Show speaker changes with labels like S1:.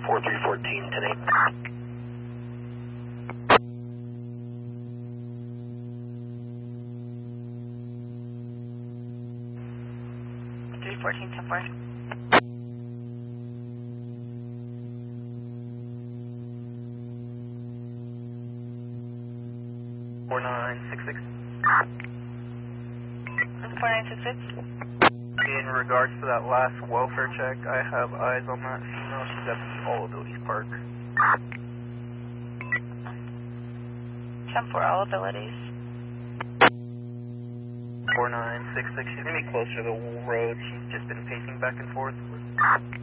S1: 4314, 10-8.
S2: 314, 10-4.
S1: Four nine six six.
S2: 4966.
S1: In regards to that last welfare check, I have eyes on that female. She's at the All Abilities Park.
S2: 10-4, all abilities.
S1: 4966. She's gonna be closer to the road. She's just been pacing back and forth.